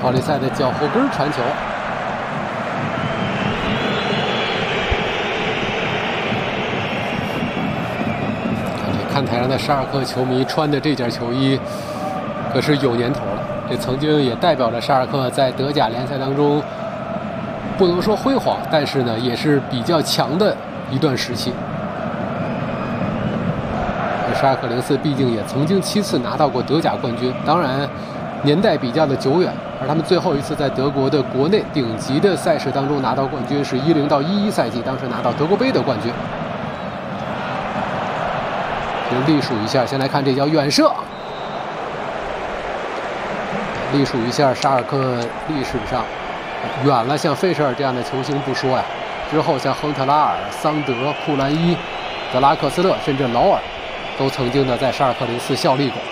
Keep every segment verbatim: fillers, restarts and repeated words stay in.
奥利塞的脚后跟传球。看台上的沙尔克球迷穿的这件球衣，可是有年头了。这曾经也代表着沙尔克在德甲联赛当中，不能说辉煌，但是呢，也是比较强的一段时期。沙尔克零四毕竟也曾经七次拿到过德甲冠军，当然年代比较的久远。而他们最后一次在德国的国内顶级的赛事当中拿到冠军是一零到一一赛季，当时拿到德国杯的冠军。就隶属一下，先来看这脚远射。隶属一下沙尔克历史上远了，像费舍尔这样的球星不说呀，之后像亨特拉尔、桑德、库兰伊、德拉克斯勒，甚至劳尔，都曾经的在沙尔克零四效力过。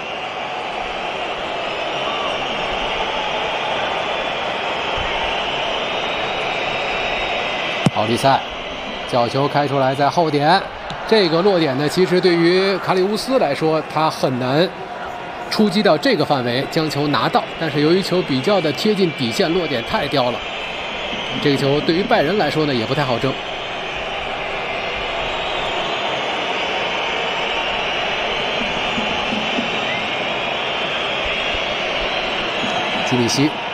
奥利塞，角球开出来，在后点。这个落点呢，其实对于卡里乌斯来说，他很难出击到这个范围将球拿到。但是由于球比较的贴近底线，落点太刁了，这个球对于拜仁来说呢也不太好争。基米希。